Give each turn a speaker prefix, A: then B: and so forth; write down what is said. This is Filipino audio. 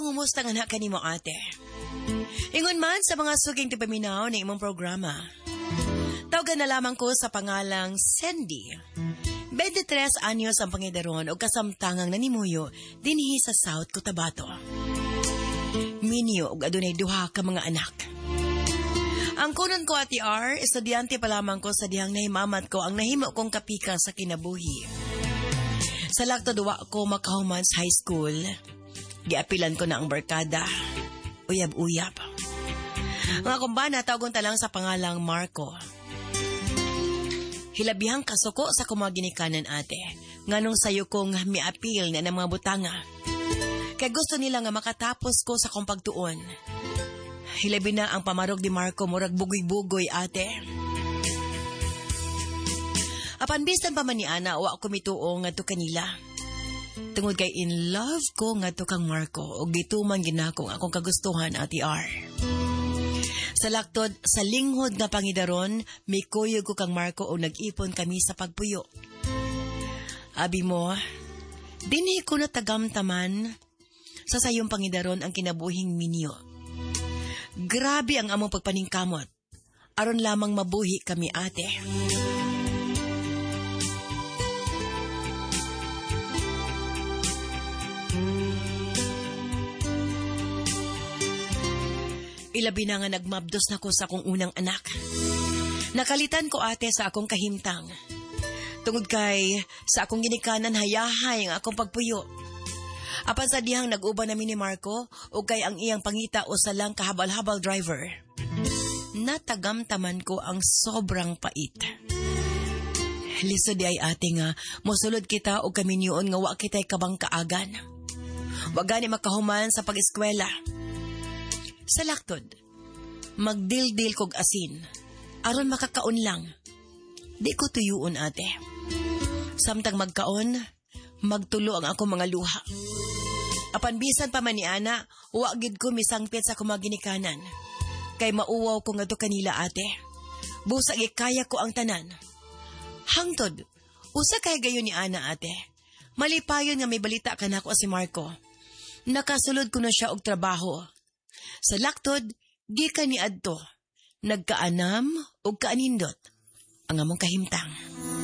A: ngumusta nga na kanimo ate? Ingon man sa mga suging tipaminaw na imong programa. Tawagan na lamang ko sa pangalang Sandy. 23 anyos ang pangidaron o kasamtangang nanimuyo dinhi sa South Cotabato. Minyo og adunay duha ka mga anak. Ang kunon ko ati R, estudyante pa lamang ko sa dihang nahimamat ko ang nahimo kong kapika sa kinabuhi. Sa lakto duwa ko makahuman sa high school. Giapilan ko na ang barkada. Uyab-uyab. Mga kumbana, tawagon talang sa pangalang Marco. Hilabihang kasuko sa kumaginikanan ate. Nganong sayo kong miapil na ng mga butanga. Kaya gusto nila nga makatapos ko sa kong pagtuon. Hilabi na ang pamarog ni Marco murag bugoy-bugoy ate. Apan bistan pa man ni Ana, wa ako mituo nga to kanila. Tungod kay in love ko nga to kang Marco o gituman ginakong akong kagustuhan ati R. Sa laktod, sa linghod na pangidaron, may kuyog ko kang Marco o nag-ipon kami sa pagpuyo. Abi mo, dinhi ko na tagamtaman sa sayong pangidaron ang kinabuhing minyo. Grabe ang among pagpaningkamot. Aron lamang mabuhi kami ate. Ilabi na nga nagmabdos na ko sa akong unang anak. Nakalitan ko ate sa akong kahimtang. Tungod kay sa akong ginikanan hayahay ang akong pagpuyo. Apan sa dihang nag-uban namin ni Marco o kay ang iyang pangita o salang kahabal-habal driver. Natagamtaman ko ang sobrang pait. Lisod ay ate nga, mosulod kita o kami niyon nga wa kita'y kabang kaagan. Wagani makahuman sa pag-eskwela. Sa laktod, magdildil kog asin, aron makakaon lang. Di ko tuyuon ate. Samtang magkaon, magtulo ang akong mga luha. Apan bisan pa man ni Ana, wagid ko misangpit sa kumaginikanan. Kay mauwaw ko nga to kanila ate. Busa kaya ko ang tanan. Hangtod, usa kay gayon ni Ana ate. Malipayon nga may balita ka na ako si Marco. Nakasulod ko na siya og trabaho. Sa laktod, gikan ni adto. Nagkaanam og kaanindot ang among kahimtang.